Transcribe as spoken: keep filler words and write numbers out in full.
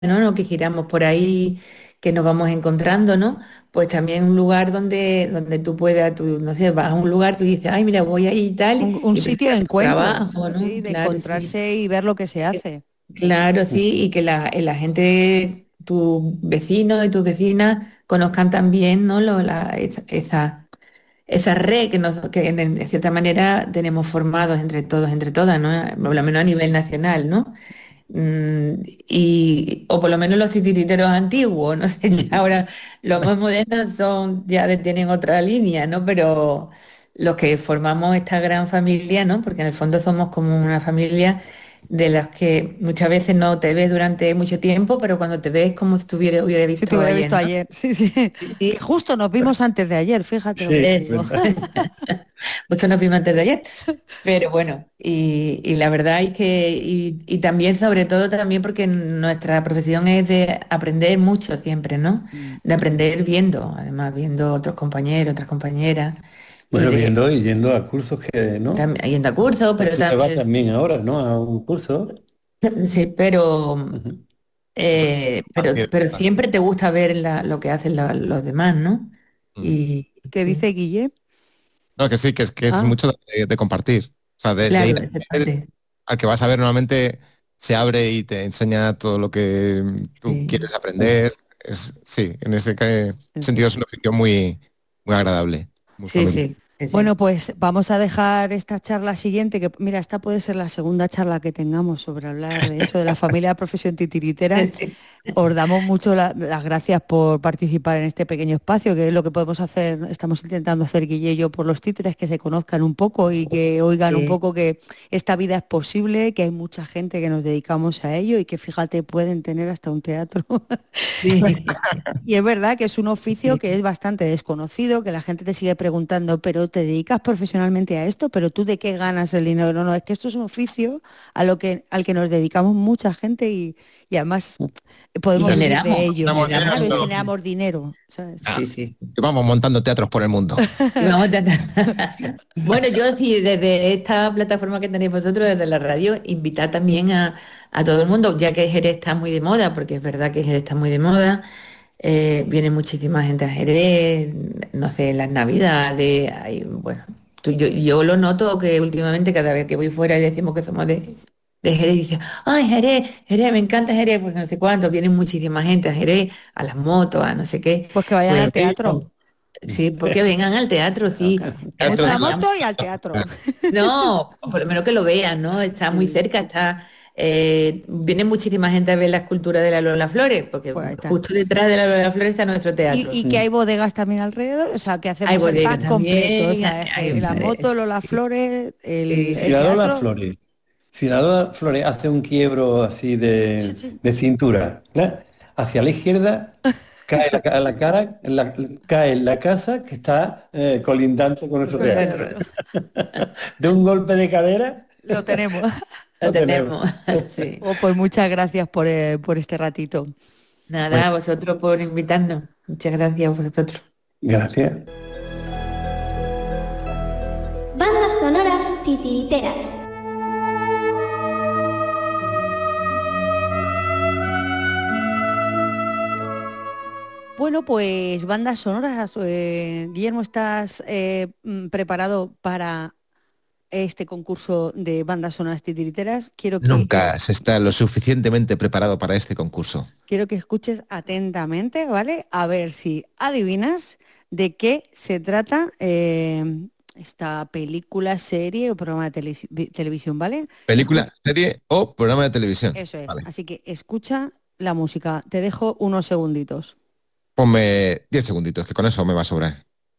¿no? ¿no? Que giramos por ahí, que nos vamos encontrando, ¿no? Pues también un lugar donde, donde tú puedas, tú, no sé, vas a un lugar, tú dices, ay, mira, voy ahí y tal, Un, un y te sitio de haces tu encuentros, trabajo, ¿no? sí, de Claro, sí. encontrarse y ver lo que se hace. Claro, sí, y que la, eh, la gente, tus vecinos y tus vecinas conozcan también, ¿no? Lo- la- esa, esa, esa red que, nos, que en, en cierta manera tenemos formados entre todos, entre todas, ¿no? Por lo menos a nivel nacional, ¿no? Mm, y, o por lo menos los titiriteros antiguos, no sé, ya ahora los más modernos son, ya de- tienen otra línea, ¿no? Pero los que formamos esta gran familia, ¿no? Porque en el fondo somos como una familia de las que muchas veces no te ves durante mucho tiempo, pero cuando te ves como si tuviera, hubiera Si te visto hubiera ayer, visto ¿no? ayer, sí, sí, Sí, que sí. justo nos vimos antes de ayer, fíjate lo que Sí, te es Eso. digo. verdad. Justo nos vimos antes de ayer. Pero bueno, y, y la verdad es que, y, y también, sobre todo, también porque nuestra profesión es de aprender mucho siempre, ¿no? Mm. De aprender viendo, además, viendo otros compañeros, otras compañeras, y Bueno, de viendo y yendo a cursos que, ¿no? también yendo a cursos, Pues pero tú te vas también, también ahora, ¿no? A un curso. sí, pero, Ujú. eh, pero, Compartir. pero siempre te gusta ver la- lo que hacen la- los demás, ¿no? Mm. Y ¿Qué dice sí, Guille? No, que sí, que es, que es Ah, mucho de, de compartir. O sea, de, de claro, ir a ver, exactamente. al que vas a ver normalmente se abre y te enseña todo lo que tú Sí, quieres aprender. Es, sí, en ese ca- eso. sentido es una afición muy, muy agradable, muy sí, familiar. sí, sí, Bueno, sí. pues vamos a dejar esta charla siguiente, que mira, esta puede ser la segunda charla que tengamos sobre hablar de eso, de la familia de profesión titiriteras. Sí. Os damos mucho la- las gracias por participar en este pequeño espacio, que es lo que podemos hacer, estamos intentando hacer Guille y yo por los títeres, que se conozcan un poco y que oigan un Sí, poco que esta vida es posible, que hay mucha gente que nos dedicamos a ello y que fíjate, pueden tener hasta un teatro. sí, Y es verdad que es un oficio sí, que es bastante desconocido, que la gente te sigue preguntando, pero ¿te dedicas profesionalmente a esto? ¿Pero tú de qué ganas el dinero? No, no, es que esto es un oficio a lo que, al que nos dedicamos mucha gente y, y además y podemos vivir de generamos, ello. Tenemos dinero, Claro, y generamos, pero- generamos dinero, ¿sabes? Ah, sí, sí. y vamos montando teatros por el mundo. Y vamos a tratar- Bueno, yo sí, desde esta plataforma que tenéis vosotros, desde la radio, invitar también a, a todo el mundo, ya que Jerez está muy de moda, porque es verdad que Jerez está muy de moda, eh, viene muchísima gente a Jerez, no sé, en las Navidades, hay, bueno, tú- yo, yo lo noto que últimamente cada vez que voy fuera y decimos que somos de, de Jerez, dice, ay, Jerez, Jerez, me encanta Jerez, porque no sé cuánto, viene muchísima gente a Jerez, a las motos, a no sé qué, Pues que vayan pues al teatro. sí, porque vengan al teatro, sí. Y Teatro Mucho de la además la- moto está, y al teatro. no, por lo menos que lo vean, ¿no? Está muy Sí, cerca, está, eh, viene muchísima gente a ver la escultura de la Lola Flores, porque pues ahí está. justo detrás de la Lola Flores está nuestro Y, teatro. y que hay bodegas también alrededor, o sea, que Hay hacemos el bodegas pack completo, o también, sea, hay, la moto, es- Lola sí, Flores, el, Si el sí, la Lola teatro. Flores, si la Lola Flores hace un quiebro así Sí, de, sí. de cintura, ¿claro? Hacia la izquierda cae la, ca- la cara, la- cae la casa que está eh, colindante con nuestro Con el teatro. teatro. De un golpe de cadera Lo tenemos. lo lo tenemos. tenemos, sí. Oh, pues muchas gracias por, eh, por este ratito. Nada, Bueno, a vosotros por invitarnos. Muchas gracias a vosotros. gracias. Bandas sonoras titiriteras. Bueno, pues bandas sonoras. eh, Guillermo, ¿estás eh, mm, preparado para este concurso de bandas sonoras titiriteras? Quiero que, es- Nunca se está lo suficientemente preparado para este concurso. quiero que escuches atentamente, ¿vale? A ver si adivinas de qué se trata eh, esta película, serie o programa de televisi- vi- televisión, ¿vale? Escu- Película, serie o programa de televisión. Eso es. Vale. Así que escucha la música. Te dejo unos segunditos. Ponme diez segunditos, que con eso me va a sobrar.